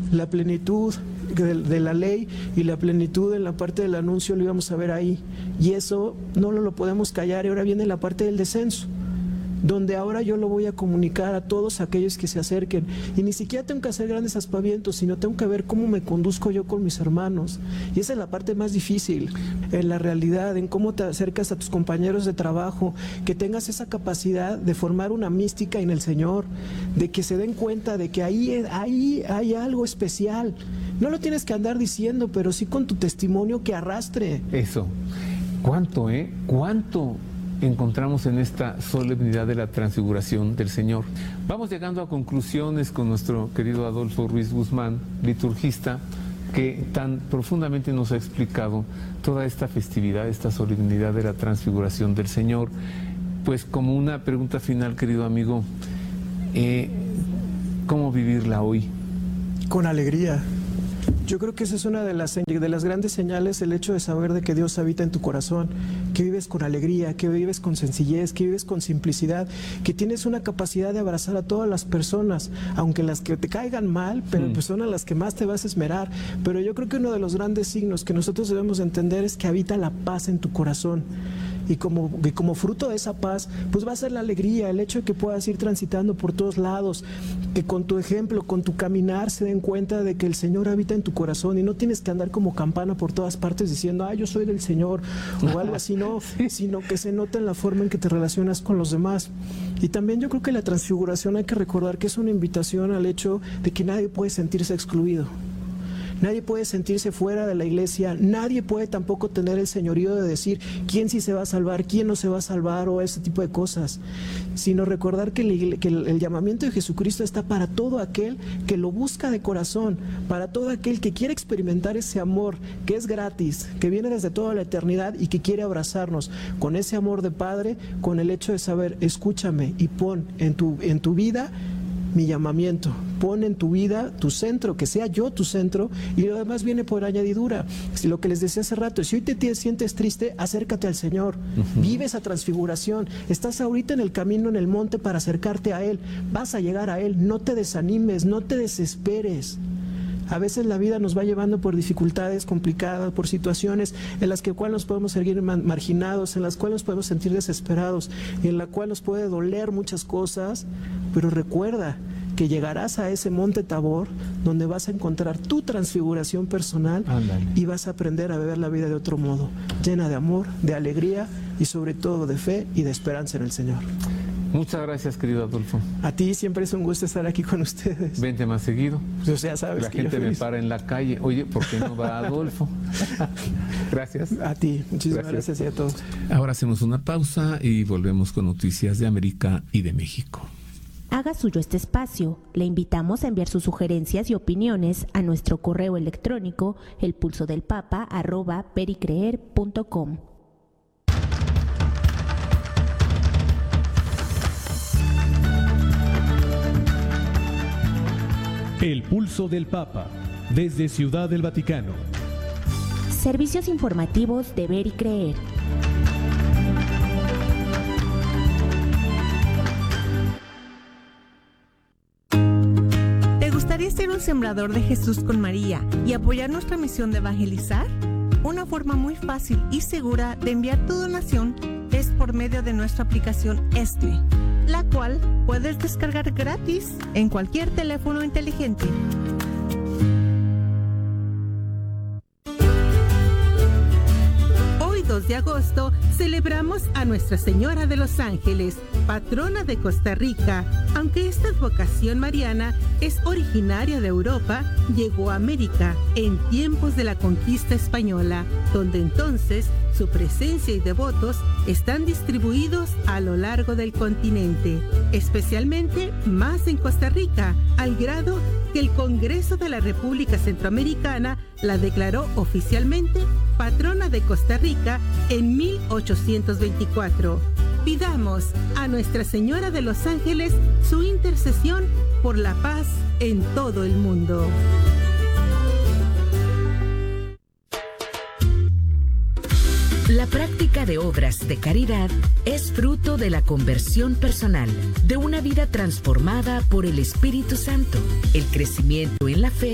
la plenitud de la ley y la plenitud en la parte del anuncio lo íbamos a ver ahí. Y eso no lo podemos callar. Y ahora viene la parte del descenso, donde ahora yo lo voy a comunicar a todos aquellos que se acerquen. Y ni siquiera tengo que hacer grandes aspavientos, sino tengo que ver cómo me conduzco yo con mis hermanos. Y esa es la parte más difícil, en la realidad, en cómo te acercas a tus compañeros de trabajo, que tengas esa capacidad de formar una mística en el Señor, de que se den cuenta de que ahí hay algo especial. No lo tienes que andar diciendo, pero sí con tu testimonio que arrastre. Eso. ¿Cuánto, ¿Cuánto encontramos en esta solemnidad de la transfiguración del Señor? Vamos llegando a conclusiones con nuestro querido Adolfo Ruiz Guzmán, liturgista, que tan profundamente nos ha explicado toda esta festividad, esta solemnidad de la transfiguración del Señor. Pues como una pregunta final, querido amigo, ¿cómo vivirla hoy? Con alegría. Yo creo que esa es una de las grandes señales, el hecho de saber de que Dios habita en tu corazón, que vives con alegría, que vives con sencillez, que vives con simplicidad, que tienes una capacidad de abrazar a todas las personas, aunque las que te caigan mal, pero pues son a las que más te vas a esmerar. Pero yo creo que uno de los grandes signos que nosotros debemos entender es que habita la paz en tu corazón. Y como fruto de esa paz, pues va a ser la alegría, el hecho de que puedas ir transitando por todos lados, que con tu ejemplo, con tu caminar se den cuenta de que el Señor habita en tu corazón y no tienes que andar como campana por todas partes diciendo, yo soy del Señor o algo así, no, sino que se nota en la forma en que te relacionas con los demás. Y también yo creo que la transfiguración hay que recordar que es una invitación al hecho de que nadie puede sentirse excluido. Nadie puede sentirse fuera de la iglesia, nadie puede tampoco tener el señorío de decir quién sí se va a salvar, quién no se va a salvar o ese tipo de cosas, sino recordar que el llamamiento de Jesucristo está para todo aquel que lo busca de corazón, para todo aquel que quiere experimentar ese amor que es gratis, que viene desde toda la eternidad y que quiere abrazarnos con ese amor de Padre, con el hecho de saber, escúchame y pon en tu vida mi llamamiento, pon en tu vida tu centro, que sea yo tu centro, y lo demás viene por añadidura. Si lo que les decía hace rato, si hoy te sientes triste, acércate al Señor, vive esa transfiguración, estás ahorita en el camino, en el monte para acercarte a Él, vas a llegar a Él, no te desanimes, no te desesperes. A veces la vida nos va llevando por dificultades complicadas, por situaciones en las cuales nos podemos seguir marginados, en las cuales nos podemos sentir desesperados, en la cual nos puede doler muchas cosas, pero recuerda que llegarás a ese monte Tabor donde vas a encontrar tu transfiguración personal. Ándale. Y vas a aprender a vivir la vida de otro modo, llena de amor, de alegría y sobre todo de fe y de esperanza en el Señor. Muchas gracias, querido Adolfo. A ti siempre es un gusto estar aquí con ustedes. Vente más seguido. Pues, ya sabes la que gente me para en la calle. Oye, ¿por qué no va Adolfo? Gracias. A ti, muchísimas gracias y a todos. Ahora hacemos una pausa y volvemos con noticias de América y de México. Haga suyo este espacio. Le invitamos a enviar sus sugerencias y opiniones a nuestro correo electrónico elpulsodelpapa@pericreer.com. El Pulso del Papa, desde Ciudad del Vaticano. Servicios informativos de Ver y Creer. ¿Te gustaría ser un sembrador de Jesús con María y apoyar nuestra misión de evangelizar? Una forma muy fácil y segura de enviar tu donación es por medio de nuestra aplicación ESNE, la cual puedes descargar gratis en cualquier teléfono inteligente. Hoy, 2 de agosto, celebramos a Nuestra Señora de los Ángeles, patrona de Costa Rica. Aunque esta advocación mariana es originaria de Europa, llegó a América en tiempos de la conquista española, donde entonces su presencia y devotos están distribuidos a lo largo del continente, especialmente más en Costa Rica, al grado que el Congreso de la República Centroamericana la declaró oficialmente patrona de Costa Rica en 1824. Pidamos a Nuestra Señora de los Ángeles su intercesión por la paz en todo el mundo. La práctica de obras de caridad es fruto de la conversión personal, de una vida transformada por el Espíritu Santo, el crecimiento en la fe